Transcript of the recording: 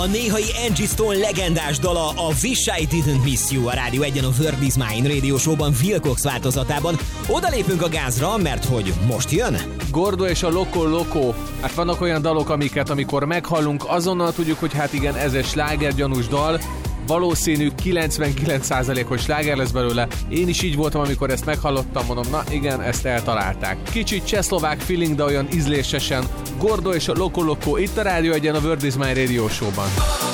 A néhai Angie Stone legendás dala, a Wish I Didn't Miss You, a Rádió 1-en a World Is Mine Radio Show-ban Wilcox változatában. Oda lépünk a gázra, mert hogy most jön? Gordo és a Loco Loco. Hát vannak olyan dalok, amiket amikor meghallunk, azonnal tudjuk, hogy hát igen, ez egy slágergyanús dal. Valószínű 99%-os sláger lesz belőle. Én is így voltam, amikor ezt meghallottam, mondom, na igen, ezt eltalálták. Kicsit csehszlovák feeling, de olyan ízlésesen. Gordo és a Loco Loco itt a Rádió 1-en a World Is Mine Radio Show-ban.